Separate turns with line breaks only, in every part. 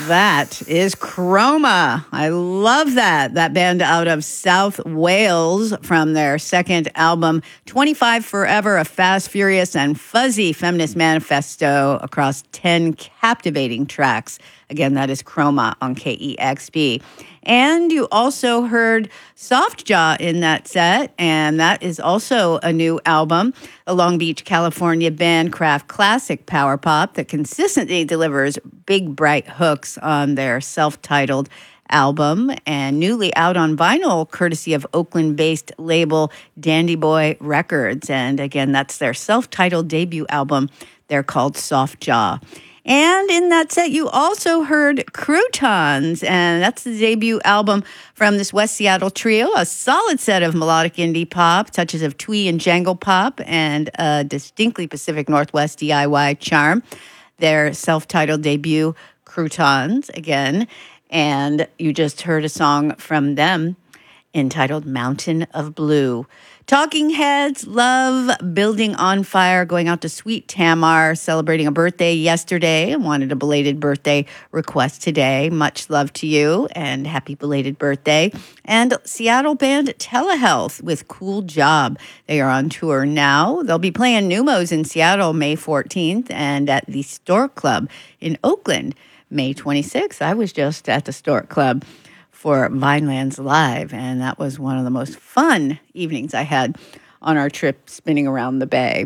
That is Chroma. I love that. That band out of South Wales from their second album, 25 Forever, a fast, furious, and fuzzy feminist manifesto across 10 captivating tracks. Again, that is Chroma on KEXP. And you also heard Softjaw in that set, and that is also a new album. A Long Beach, California band, craft classic power pop that consistently delivers big, bright hooks on their self-titled album and newly out on vinyl, courtesy of Oakland-based label Dandy Boy Records. And again, that's their self-titled debut album. They're called Softjaw. And in that set, you also heard Croutons, and that's the debut album from this West Seattle trio, a solid set of melodic indie pop, touches of twee and jangle pop, and a distinctly Pacific Northwest DIY charm. Their self-titled debut, Croutons, again, and you just heard a song from them entitled Mountain of Blue. Talking Heads love Building on Fire, going out to Sweet Tamar, celebrating a birthday yesterday and wanted a belated birthday request today. Much love to you and happy belated birthday. And Seattle band Telehealth with Cool Job. They are on tour now. They'll be playing Numos in Seattle May 14th and at the Stork Club in Oakland May 26th. I was just at the Stork Club for Vinelands Live, and that was one of the most fun evenings I had on our trip spinning around the bay.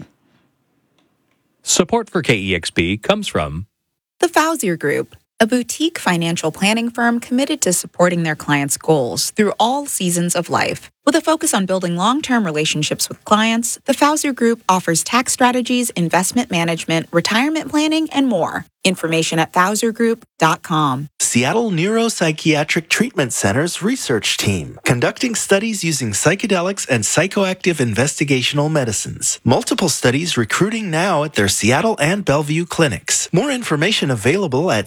Support for KEXP comes from
the Fauzier Group, a boutique financial planning firm committed to supporting their clients' goals through all seasons of life. With a focus on building long-term relationships with clients, the Fauzier Group offers tax strategies, investment management, retirement planning, and more. Information at FauzierGroup.com.
Seattle Neuropsychiatric Treatment Center's research team, conducting studies using psychedelics and psychoactive investigational medicines. Multiple studies recruiting now at their Seattle and Bellevue clinics. More information available at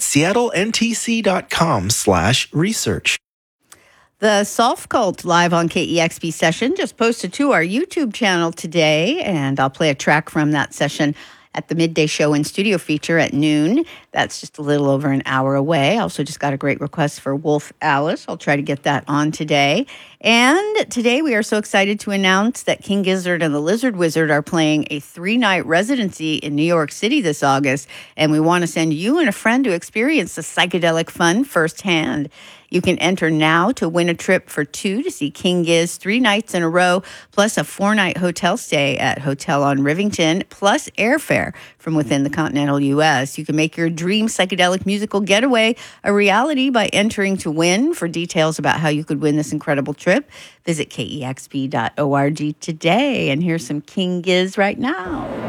seattlentc.com/research.
The Soft Cult live on KEXP session just posted to our YouTube channel today, and I'll play a track from that session at the midday show and studio feature at noon. That's just a little over an hour away. I also just got a great request for Wolf Alice. I'll try to get that on today. And today we are so excited to announce that King Gizzard and the Lizard Wizard are playing a 3-night residency in New York City this August. And we want to send you and a friend to experience the psychedelic fun firsthand. You can enter now to win a trip for 2 to see King Giz 3 nights in a row, plus a 4-night hotel stay at Hotel on Rivington, plus airfare from within the continental U.S. You can make your dream psychedelic musical getaway a reality by entering to win. For details about how you could win this incredible trip, visit KEXP.org today. And here's some King Giz right now.